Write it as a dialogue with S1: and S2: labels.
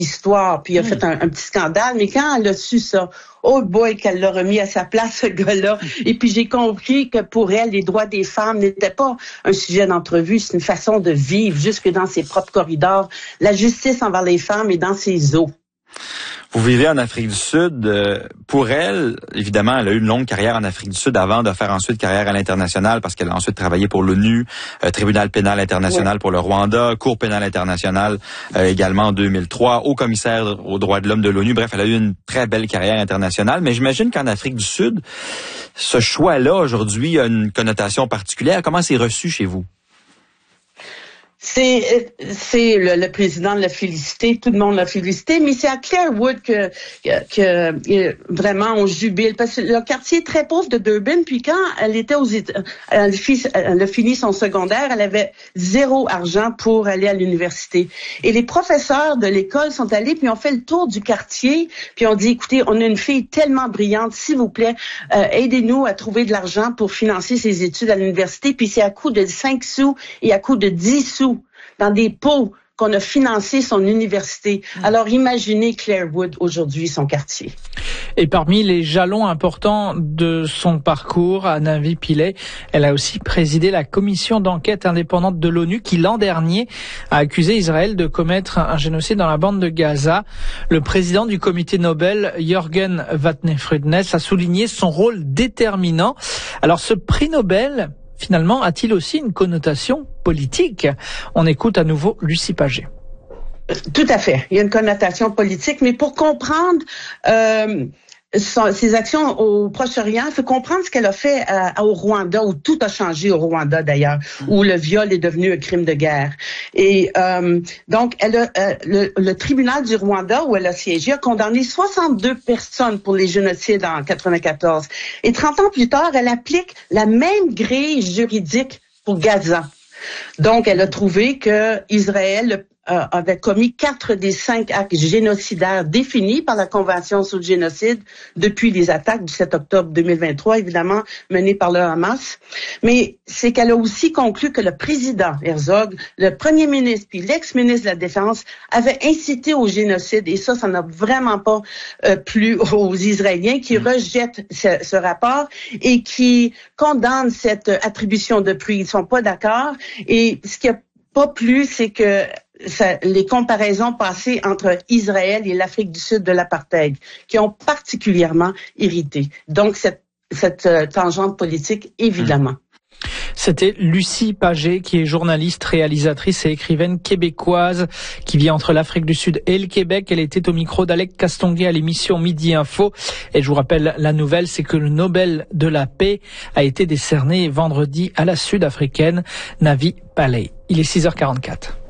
S1: histoire, puis il a fait un petit scandale, mais quand elle a su ça, oh boy, qu'elle l'a remis à sa place, ce gars-là. Et puis j'ai compris que pour elle, les droits des femmes n'étaient pas un sujet d'entrevue, c'est une façon de vivre jusque dans ses propres corridors. La justice envers les femmes est dans ses os.
S2: Vous vivez en Afrique du Sud. Pour elle, évidemment, elle a eu une longue carrière en Afrique du Sud avant de faire ensuite carrière à l'international parce qu'elle a ensuite travaillé pour l'ONU, Tribunal pénal international pour le Rwanda, Cour pénale internationale également en 2003, haut commissaire aux droits de l'homme de l'ONU. Bref, elle a eu une très belle carrière internationale. Mais j'imagine qu'en Afrique du Sud, ce choix-là aujourd'hui a une connotation particulière. Comment c'est reçu chez vous?
S1: C'est le président l'a félicité, tout le monde l'a félicité, mais c'est à Clarewood que vraiment on jubile parce que le quartier est très pauvre de Durban. Puis quand elle était elle a fini son secondaire, elle avait 0 argent pour aller à l'université. Et les professeurs de l'école sont allés puis ont fait le tour du quartier puis ont dit écoutez, on a une fille tellement brillante, s'il vous plaît, aidez-nous à trouver de l'argent pour financer ses études à l'université. Puis c'est à coût de 5 sous et à coût de 10 sous dans des pots qu'on a financé son université. Alors imaginez Clarewood aujourd'hui, son quartier.
S3: Et parmi les jalons importants de son parcours, Navi Pillay, elle a aussi présidé la commission d'enquête indépendante de l'ONU qui l'an dernier a accusé Israël de commettre un génocide dans la bande de Gaza. Le président du comité Nobel, Jürgen Vatne-Frudnes, a souligné son rôle déterminant. Alors ce prix Nobel, finalement, a-t-il aussi une connotation politique? On écoute à nouveau Lucie Pagé.
S1: Tout à fait. Il y a une connotation politique, mais pour comprendre ses actions au Proche-Orient, il faut comprendre ce qu'elle a fait au Rwanda, où tout a changé au Rwanda d'ailleurs, où le viol est devenu un crime de guerre. Et donc, le tribunal du Rwanda, où elle a siégé, a condamné 62 personnes pour les génocides en 1994. Et 30 ans plus tard, elle applique la même grille juridique pour Gaza. Donc, elle a trouvé que Israël avait commis 4 des 5 actes génocidaires définis par la Convention sur le génocide depuis les attaques du 7 octobre 2023, évidemment, menées par le Hamas. Mais c'est qu'elle a aussi conclu que le président Herzog, le premier ministre puis l'ex-ministre de la Défense avaient incité au génocide. Et ça n'a vraiment pas plu aux Israéliens qui rejettent ce rapport et qui condamnent cette attribution de prix. Ils sont pas d'accord. Et ce qui a pas plu, c'est que les comparaisons passées entre Israël et l'Afrique du Sud de l'apartheid, qui ont particulièrement irrité. Donc, cette tangente politique, évidemment.
S3: C'était Lucie Pagé, qui est journaliste, réalisatrice et écrivaine québécoise, qui vit entre l'Afrique du Sud et le Québec. Elle était au micro d'Alec Castonguay à l'émission Midi Info. Et je vous rappelle, la nouvelle, c'est que le Nobel de la paix a été décerné vendredi à la Sud-Africaine Navi Pillay. Il est 6h44.